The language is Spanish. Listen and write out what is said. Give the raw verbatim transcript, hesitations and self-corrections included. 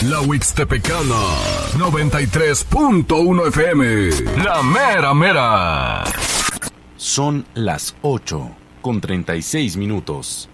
La Huixtepecana, noventa y tres punto uno F M. La mera mera. Son las ocho con treinta y seis minutos.